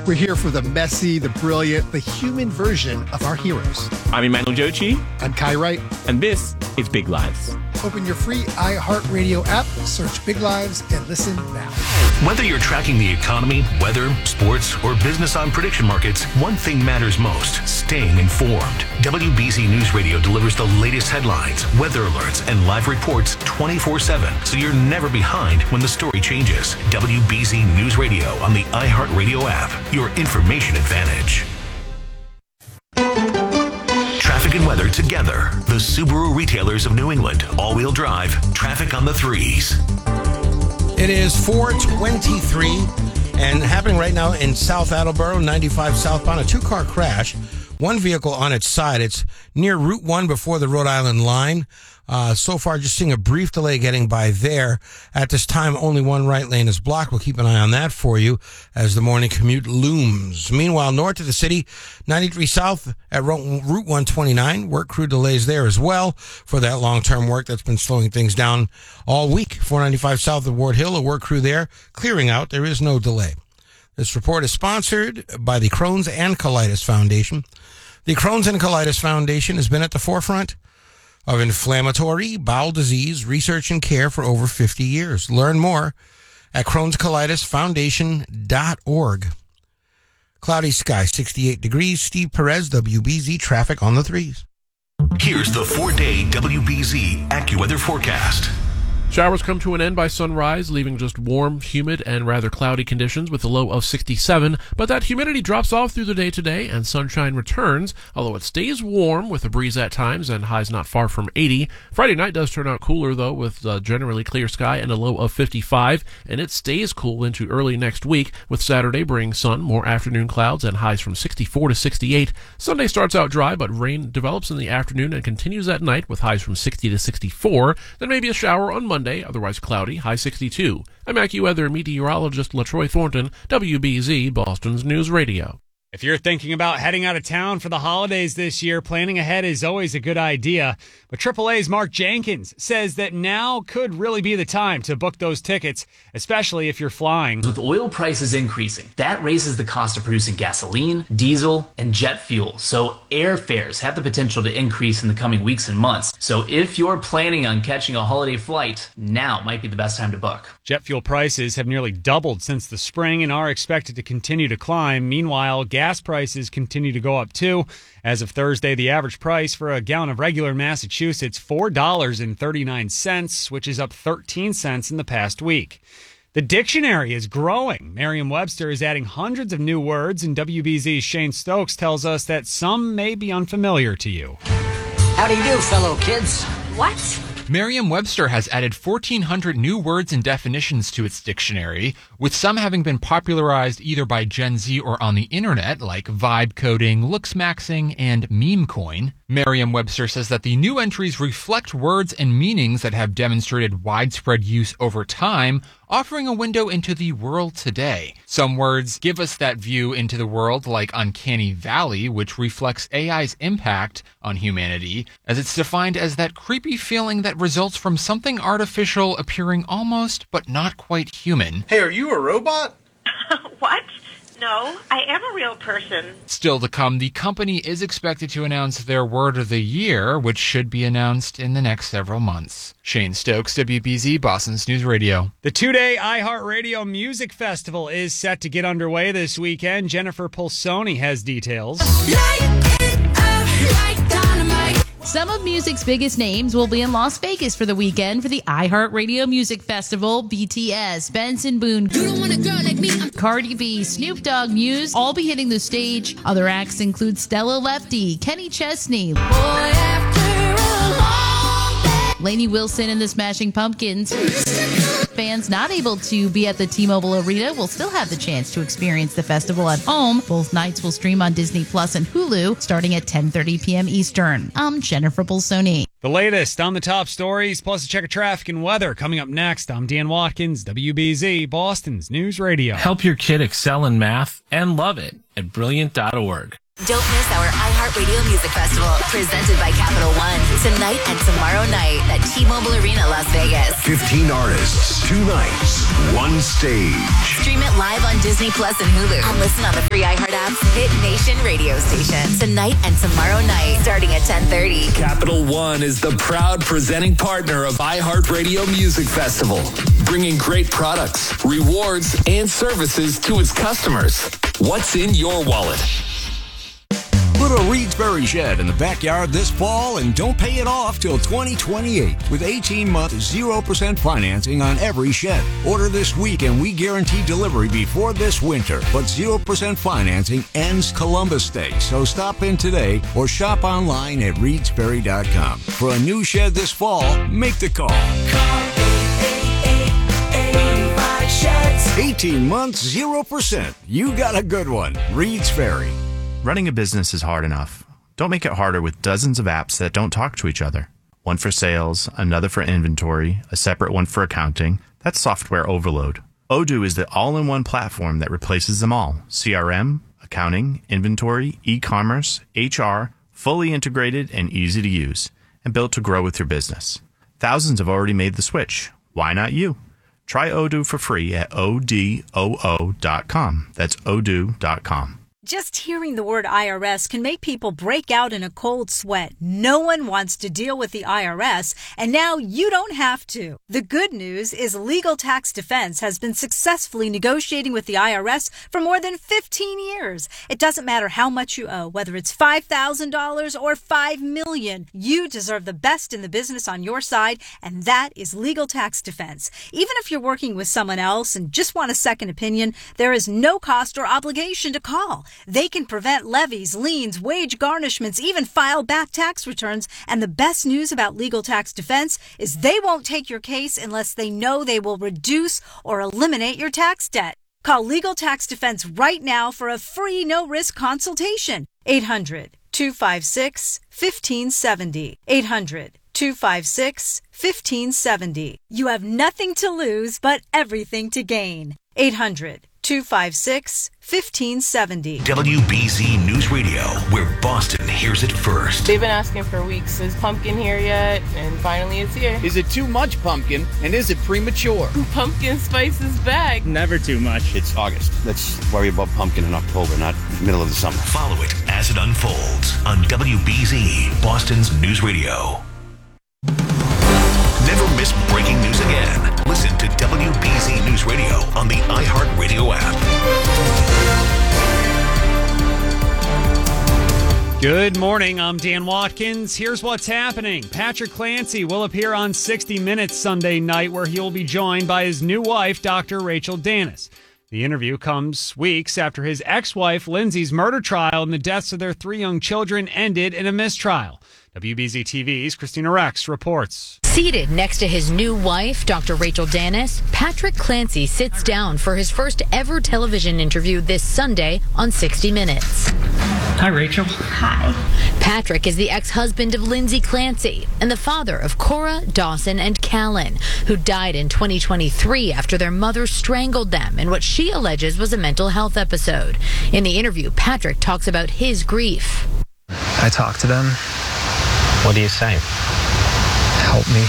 We're here for the messy, the brilliant, the human version of our heroes. I'm Emmanuel Jochi. I'm Kai Wright. And this is Big Lives. Open your free iHeartRadio app, search Big Lives, and listen now. Whether you're tracking the economy, weather, sports, or business on prediction markets, one thing matters most: staying informed. WBZ News Radio delivers the latest headlines, weather alerts, and live reports 24/7, so you're never behind when the story changes. WBZ News Radio on the iHeartRadio app, your information advantage. Traffic and weather together. The Subaru retailers of New England. All-wheel drive. Traffic on the threes. It is 4:23 and happening right now in South Attleboro, 95 southbound. A two-car crash. One vehicle on its side. It's near Route 1 before the Rhode Island line. So far, just seeing a brief delay getting by there. At this time, only one right lane is blocked. We'll keep an eye on that for you as the morning commute looms. Meanwhile, north of the city, 93 south at Route 129. Work crew delays there as well for that long-term work that's been slowing things down all week. 495 south of Ward Hill, a work crew there clearing out. There is no delay. This report is sponsored by the Crohn's and Colitis Foundation. The Crohn's and Colitis Foundation has been at the forefront of inflammatory bowel disease research and care for over 50 years. Learn more at Crohn'sColitisFoundation.org. Cloudy sky, 68 degrees. Steve Perez, WBZ traffic on the threes. Here's the 4-day WBZ AccuWeather forecast. Showers come to an end by sunrise, leaving just warm, humid, and rather cloudy conditions with a low of 67. But that humidity drops off through the day today, and sunshine returns, although it stays warm with a breeze at times and highs not far from 80. Friday night does turn out cooler, though, with generally clear sky and a low of 55, and it stays cool into early next week, with Saturday bringing sun, more afternoon clouds, and highs from 64 to 68. Sunday starts out dry, but rain develops in the afternoon and continues at night with highs from 60 to 64. Then maybe a shower on Monday, otherwise cloudy, high 62. I'm AccuWeather meteorologist LaTroy Thornton, WBZ, Boston's News Radio. If you're thinking about heading out of town for the holidays this year, planning ahead is always a good idea. But AAA's Mark Jenkins says that now could really be the time to book those tickets, especially if you're flying. With oil prices increasing, that raises the cost of producing gasoline, diesel, and jet fuel. So airfares have the potential to increase in the coming weeks and months. So if you're planning on catching a holiday flight, now might be the best time to book. Jet fuel prices have nearly doubled since the spring and are expected to continue to climb. Meanwhile, gas prices continue to go up too. As of Thursday, the average price for a gallon of regular Massachusetts, $4.39, which is up 13 cents in the past week. The dictionary is growing. Merriam-Webster is adding hundreds of new words, and WBZ's Shane Stokes tells us that some may be unfamiliar to you. How do you do, fellow kids? What? Merriam-Webster has added 1,400 new words and definitions to its dictionary, with some having been popularized either by Gen Z or on the internet, like vibe coding, looks maxing, and meme coin. Merriam-Webster says that the new entries reflect words and meanings that have demonstrated widespread use over time, offering a window into the world today. Some words give us that view into the world, like uncanny valley, which reflects AI's impact on humanity, as it's defined as that creepy feeling that results from something artificial appearing almost but not quite human. Hey, are you a robot? What? No, I am a real person. Still to come, the company is expected to announce their word of the year, which should be announced in the next several months. Shane Stokes, WBZ, Boston's News Radio. The two-day iHeartRadio Music Festival is set to get underway this weekend. Jennifer Pulsoni has details. Some of music's biggest names will be in Las Vegas for the weekend for the iHeartRadio Music Festival. BTS, Benson Boone, You Don't Want a Girl Like Me, Cardi B, Snoop Dogg, Muse, all be hitting the stage. Other acts include Stella Lefty, Kenny Chesney, Lainey Wilson and the Smashing Pumpkins. Fans not able to be at the T-Mobile Arena will still have the chance to experience the festival at home. Both nights will stream on Disney Plus and Hulu starting at 10:30 p.m. Eastern. I'm Jennifer Pulsoni. The latest on the top stories, plus a check of traffic and weather coming up next. I'm Dan Watkins, WBZ, Boston's News Radio. Help your kid excel in math and love it at Brilliant.org. Don't miss our iHeartRadio Music Festival, presented by Capital One, tonight and tomorrow night at T-Mobile Arena, Las Vegas. 15 artists, 2 nights, 1 stage. Stream it live on Disney Plus and Hulu, and listen on the free App's Hit Nation radio station. Tonight and tomorrow night, starting at 10:30. Capital One is the proud presenting partner of iHeartRadio Music Festival, bringing great products, rewards, and services to its customers. What's in your wallet? Put a Reedsbury shed in the backyard this fall and don't pay it off till 2028 with 18-month 0% financing on every shed. Order this week and we guarantee delivery before this winter. But 0% financing ends Columbus Day, so stop in today or shop online at reedsbury.com. For a new shed this fall, make the call. Call 888-85 Sheds. 18 months, 0%. You got a good one. Reed's Ferry. Running a business is hard enough. Don't make it harder with dozens of apps that don't talk to each other. One for sales, another for inventory, a separate one for accounting. That's software overload. Odoo is the all-in-one platform that replaces them all. CRM, accounting, inventory, e-commerce, HR, fully integrated and easy to use, and built to grow with your business. Thousands have already made the switch. Why not you? Try Odoo for free at odoo.com. That's odoo.com. Just hearing the word IRS can make people break out in a cold sweat. No one wants to deal with the IRS, and now you don't have to. The good news is Legal Tax Defense has been successfully negotiating with the IRS for more than 15 years. It doesn't matter how much you owe, whether it's $5,000 or $5 million. You deserve the best in the business on your side, and that is Legal Tax Defense. Even if you're working with someone else and just want a second opinion, there is no cost or obligation to call. They can prevent levies, liens, wage garnishments, even file back tax returns. And the best news about Legal Tax Defense is they won't take your case unless they know they will reduce or eliminate your tax debt. Call Legal Tax Defense right now for a free no-risk consultation. 800-256-1570. 800-256-1570. You have nothing to lose but everything to gain. 800-256-1570. WBZ News Radio, where Boston hears it first. They've been asking for weeks, is pumpkin here yet? And finally it's here. Is it too much pumpkin? And is it premature? Pumpkin spice is back. Never too much. It's August. Let's worry about pumpkin in October, not middle of the summer. Follow it as it unfolds on WBZ, Boston's News Radio. Never miss breaking news again. Listen to WBZ News Radio on the iHeartRadio app. Good morning, I'm Dan Watkins. Here's what's happening. Patrick Clancy will appear on 60 Minutes Sunday night, where he will be joined by his new wife, Dr. Rachel Dennis. The interview comes weeks after his ex-wife Lindsay's murder trial and the deaths of their 3 young children ended in a mistrial. WBZ TV's Christina Rex reports. Seated next to his new wife, Dr. Rachel Dennis, Patrick Clancy sits down for his first ever television interview this Sunday on 60 Minutes. Hi, Rachel. Hi. Patrick is the ex-husband of Lindsay Clancy and the father of Cora, Dawson, and Callan, who died in 2023 after their mother strangled them in what she alleges was a mental health episode. In the interview, Patrick talks about his grief. I talk to them. What do you say? Help me.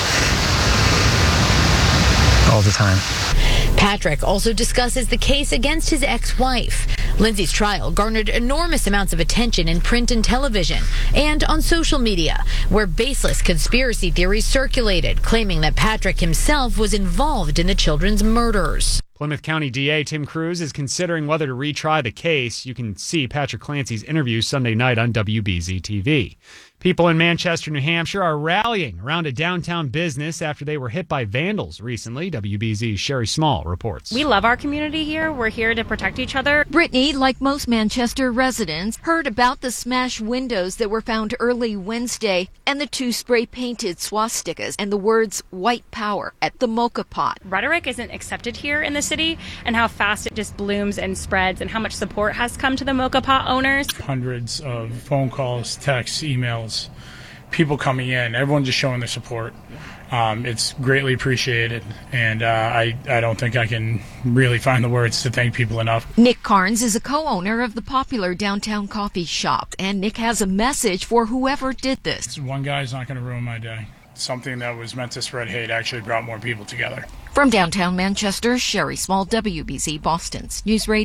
All the time. Patrick also discusses the case against his ex-wife. Lindsay's trial garnered enormous amounts of attention in print and television and on social media, where baseless conspiracy theories circulated, claiming that Patrick himself was involved in the children's murders. Plymouth County DA Tim Cruz is considering whether to retry the case. You can see Patrick Clancy's interview Sunday night on WBZ TV. People in Manchester, New Hampshire are rallying around a downtown business after they were hit by vandals recently. WBZ's Sherry Small reports. We love our community here. We're here to protect each other. Brittany, like most Manchester residents, heard about the smashed windows that were found early Wednesday and the 2 spray-painted swastikas and the words "White Power" at the Mocha Pot. Rhetoric isn't accepted here in the city, and how fast it just blooms and spreads and how much support has come to the Mocha Pot owners. Hundreds of phone calls, texts, emails, people coming in, everyone just showing their support. It's greatly appreciated, and I don't think I can really find the words to thank people enough. Nick Carnes is a co-owner of the popular downtown coffee shop, and Nick has a message for whoever did this. One guy's not going to ruin my day. Something that was meant to spread hate actually brought more people together. From downtown Manchester, Sherry Small, WBZ Boston's News Radio.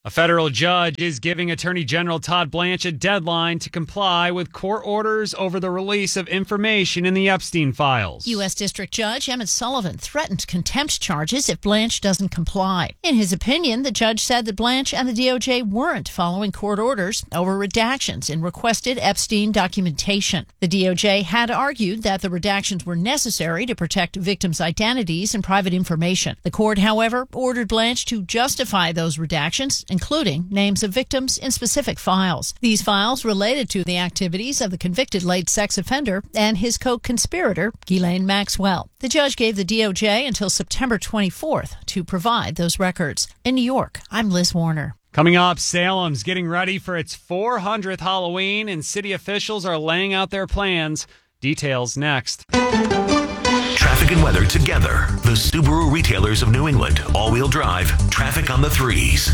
A federal judge is giving Attorney General Todd Blanche a deadline to comply with court orders over the release of information in the Epstein files. U.S. District Judge Emmett Sullivan threatened contempt charges if Blanche doesn't comply. In his opinion, the judge said that Blanche and the DOJ weren't following court orders over redactions in requested Epstein documentation. The DOJ had argued that the redactions were necessary to protect victims' identities and private information. The court, however, ordered Blanche to justify those redactions, including names of victims in specific files. These files related to the activities of the convicted late sex offender and his co-conspirator, Ghislaine Maxwell. The judge gave the DOJ until September 24th to provide those records. In New York, I'm Liz Warner. Coming up, Salem's getting ready for its 400th Halloween, and city officials are laying out their plans. Details next. Traffic and weather together. The Subaru retailers of New England. All-wheel drive. Traffic on the 3s.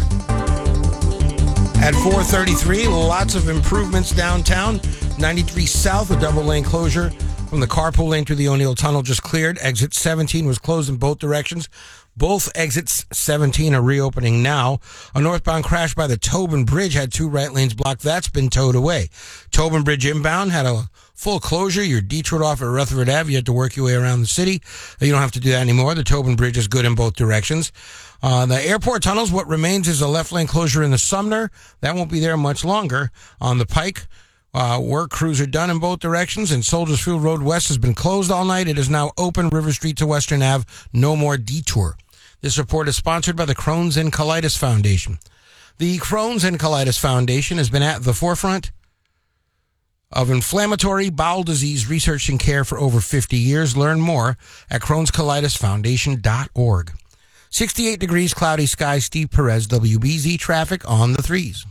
At 4:33, lots of improvements downtown. 93 south, a double-lane closure from the carpool lane to the O'Neill Tunnel just cleared. Exit 17 was closed in both directions. Both exits 17 are reopening now. A northbound crash by the Tobin Bridge had 2 right lanes blocked. That's been towed away. Tobin Bridge inbound had a full closure. You're detoured off at Rutherford Ave. You had to work your way around the city. You don't have to do that anymore. The Tobin Bridge is good in both directions. The airport tunnels, what remains is a left lane closure in the Sumner. That won't be there much longer. On the Pike, work crews are done in both directions, and Soldiers Field Road West has been closed all night. It is now open. River Street to Western Ave, no more detour. This report is sponsored by the Crohn's and Colitis Foundation. The Crohn's and Colitis Foundation has been at the forefront of inflammatory bowel disease research and care for over 50 years. Learn more at Crohn'sColitisFoundation.org. 68 degrees, cloudy skies. Steve Perez, WBZ traffic on the 3s.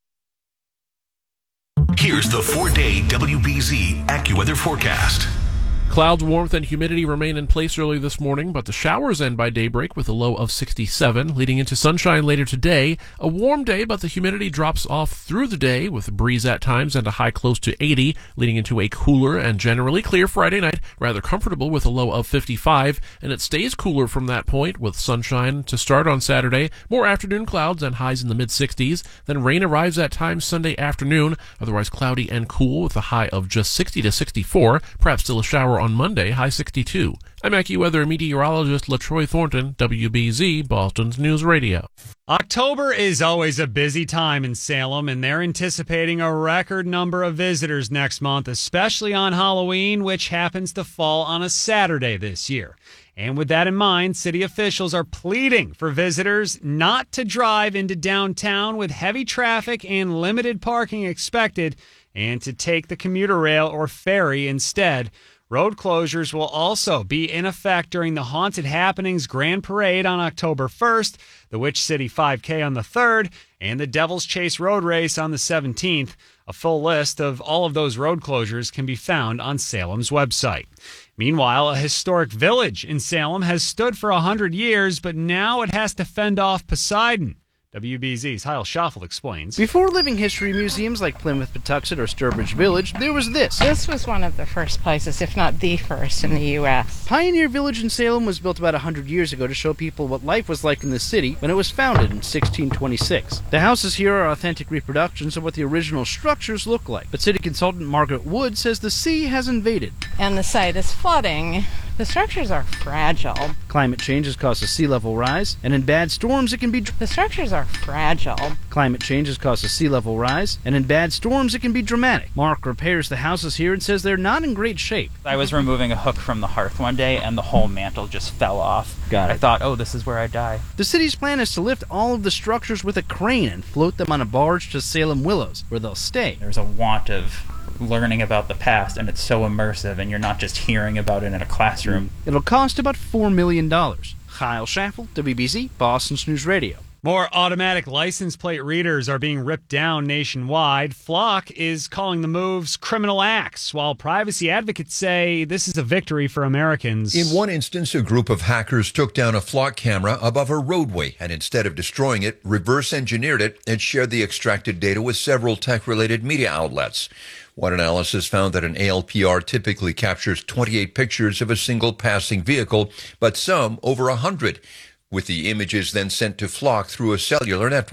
Here's the 4-day WBZ AccuWeather forecast. Clouds, warmth, and humidity remain in place early this morning, but the showers end by daybreak with a low of 67, leading into sunshine later today. A warm day, but the humidity drops off through the day with a breeze at times and a high close to 80, leading into a cooler and generally clear Friday night, rather comfortable with a low of 55, and it stays cooler from that point with sunshine to start on Saturday, more afternoon clouds and highs in the mid-60s. Then rain arrives at times Sunday afternoon, otherwise cloudy and cool with a high of just 60 to 64, perhaps still a shower on Monday, high 62. I'm AccuWeather meteorologist LaTroy Thornton, WBZ, Boston's News Radio. October is always a busy time in Salem, and they're anticipating a record number of visitors next month, especially on Halloween, which happens to fall on a Saturday this year. And with that in mind, city officials are pleading for visitors not to drive into downtown with heavy traffic and limited parking expected, and to take the commuter rail or ferry instead. Road closures will also be in effect during the Haunted Happenings Grand Parade on October 1st, the Witch City 5K on the 3rd, and the Devil's Chase Road Race on the 17th. A full list of all of those road closures can be found on Salem's website. Meanwhile, a historic village in Salem has stood for 100 years, but now it has to fend off Poseidon. WBZ's Heil Schaffel explains. Before living history museums like Plymouth, Patuxent, or Sturbridge Village, there was this. This was one of the first places, if not the first, in the U.S. Pioneer Village in Salem was built about 100 years ago to show people what life was like in the city when it was founded in 1626. The houses here are authentic reproductions of what the original structures look like, but city consultant Margaret Wood says the sea has invaded. And the site is flooding. The structures are fragile. Climate change has caused a sea level rise, and in bad storms it can be... The structures are fragile. Climate change has caused a sea level rise, and in bad storms it can be dramatic. Mark repairs the houses here and says they're not in great shape. I was removing a hook from the hearth one day, and the whole mantle just fell off. Got it. I thought, oh, this is where I die. The city's plan is to lift all of the structures with a crane and float them on a barge to Salem Willows, where they'll stay. There's a want of learning about the past, and it's so immersive, and you're not just hearing about it in a classroom. It'll cost about $4 million. Kyle Schaffel, WBZ, Boston's News Radio. More automatic license plate readers are being ripped down nationwide. Flock is calling the moves criminal acts, while privacy advocates say this is a victory for Americans. In one instance, a group of hackers took down a Flock camera above a roadway and instead of destroying it, reverse engineered it and shared the extracted data with several tech-related media outlets. One analysis found that an ALPR typically captures 28 pictures of a single passing vehicle, but some over 100. With the images then sent to Flock through a cellular network.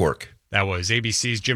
That was ABC's Jim